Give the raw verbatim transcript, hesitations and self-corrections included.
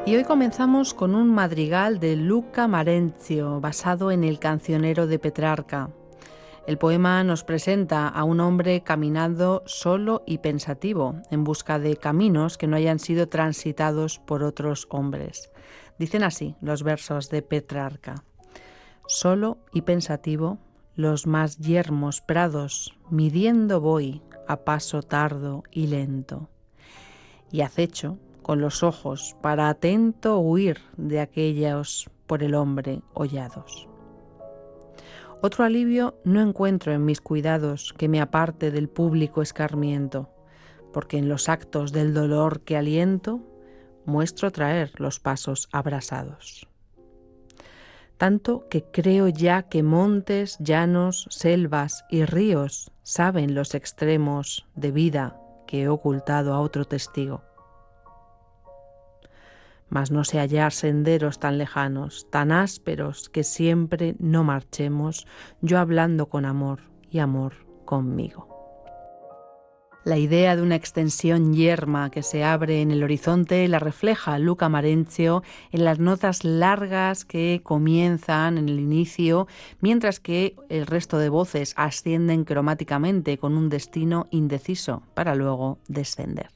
Y hoy comenzamos con un madrigal de Luca Marenzio, basado en el Cancionero de Petrarca. El poema nos presenta a un hombre caminando solo y pensativo, en busca de caminos que no hayan sido transitados por otros hombres. Dicen así los versos de Petrarca. Solo y pensativo, los más yermos prados, midiendo voy a paso tardo y lento. Y acecho con los ojos para atento huir de aquellos por el hombre hollados. Otro alivio no encuentro en mis cuidados que me aparte del público escarmiento, porque en los actos del dolor que aliento muestro traer los pasos abrasados. Tanto que creo ya que montes, llanos, selvas y ríos saben los extremos de vida que he ocultado a otro testigo. Mas no sé hallar senderos tan lejanos, tan ásperos, que siempre no marchemos, yo hablando con amor y amor conmigo. La idea de una extensión yerma que se abre en el horizonte la refleja Luca Marenzio en las notas largas que comienzan en el inicio, mientras que el resto de voces ascienden cromáticamente con un destino indeciso para luego descender.